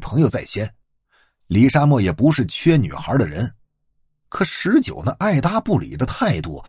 朋友在先，李沙漠也不是缺女孩的人，可19那爱答不理的态度，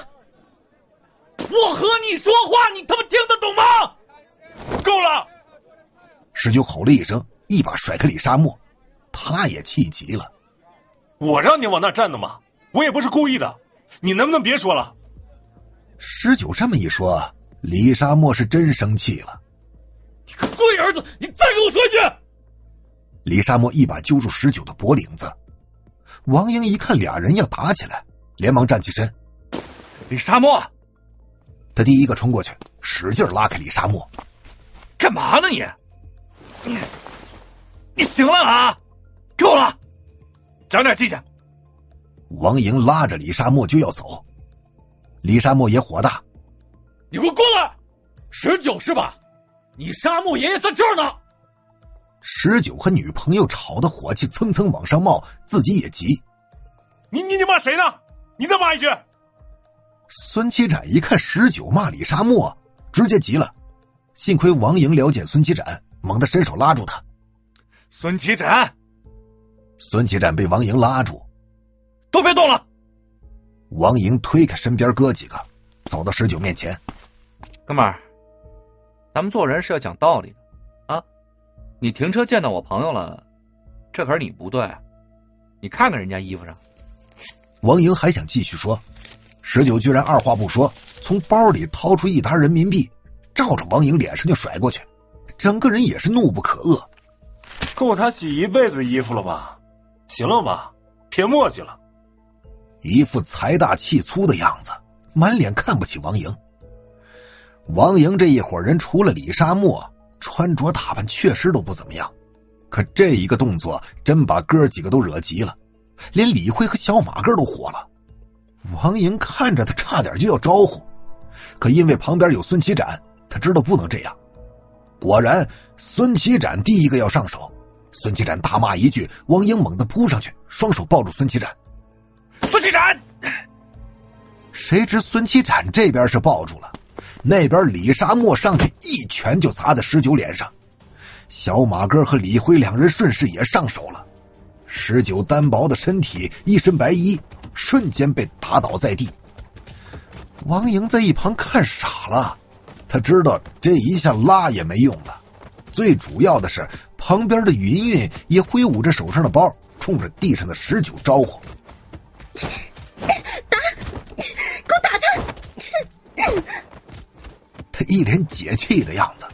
我和你说话，你他妈听得懂吗？ 够了 ！19吼了一声，一把甩开李沙漠，他也气急了。 我让你往那站的吗？我也不是故意的，你能不能别说了 ？19这么一说，李沙漠是真生气了。 你个龟儿子，你再给我说一句！ 李沙漠一把揪住19的脖领子。王英一看俩人要打起来，连忙站起身。 李沙漠， 他第一个冲过去，使劲拉开李沙漠。 干嘛呢你？你行了啊？够了，长点记性。 王莹拉着李沙漠就要走，李沙漠也火大。 你给我过来！19是吧？你沙漠爷爷在这儿呢。 19和女朋友吵得火气蹭蹭往上冒，自己也急。 你骂谁呢？你再骂一句。 孙七展一看19骂李沙漠，直接急了。幸亏王莹了解孙七展，猛地伸手拉住他。 孙七展！ 孙七展被王莹拉住。 都别动了！ 王莹推开身边哥几个，走到19面前。 哥们儿，咱们做人是要讲道理的啊！你停车见到我朋友了，这可是你不对。你看看人家衣服上。 王莹还想继续说，19居然二话不说，从包里掏出1沓人民币，照着王莹脸上就甩过去，整个人也是怒不可遏。 够他洗一辈子衣服了吧？行了吧，别墨迹了。 一副财大气粗的样子，满脸看不起王莹。王莹这一伙人除了李沙漠，穿着打扮确实都不怎么样，可这一个动作真把哥几个都惹急了，连李辉和小马哥都火了。王莹看着他差点就要招呼，可因为旁边有孙七展，他知道不能这样。果然孙七展第一个要上手，孙七展大骂一句，王莹猛地扑上去，双手抱住孙七展。 孙七展！ 谁知孙七展这边是抱住了，那边李沙漠上去一拳就砸在19脸上。小马哥和李辉两人顺势也上手了。19单薄的身体，一身白衣，瞬间被打倒在地。王莹在一旁看傻了，他知道这一下拉也没用了。最主要的是，旁边的云云也挥舞着手上的包，冲着地上的19招呼。 打！给我打他！ 他一脸解气的样子。